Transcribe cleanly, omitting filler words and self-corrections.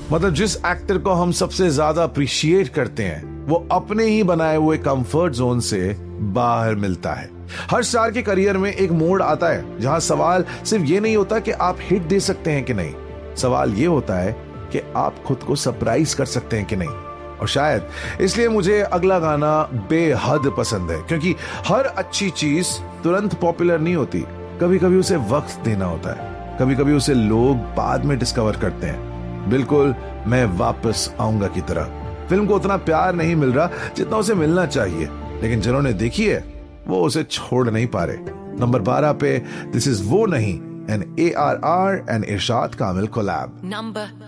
मतलब जिस एक्टर को हम सबसे ज्यादा अप्रिशिएट करते हैं वो अपने ही बनाए हुए कंफर्ट जोन से बाहर मिलता है। हर स्टार के करियर में एक मोड़ आता है जहां सवाल सिर्फ ये नहीं होता कि आप हिट दे सकते हैं कि नहीं, सवाल ये होता है कि आप खुद को सरप्राइज कर सकते हैं कि नहीं। और शायद इसलिए मुझे अगला गाना बेहद पसंद है, क्योंकि हर अच्छी चीज तुरंत पॉपुलर नहीं होती। कभी कभी उसे वक्त देना होता है, कभी कभी उसे लोग बाद में डिस्कवर करते हैं। बिल्कुल मैं वापस आऊंगा की तरह। फिल्म को उतना प्यार नहीं मिल रहा जितना उसे मिलना चाहिए, लेकिन जिन्होंने देखी है वो उसे छोड़ नहीं पा रहे। नंबर 12 पे दिस इज वो नहीं, N ARR and Irshad Kamil collab. Number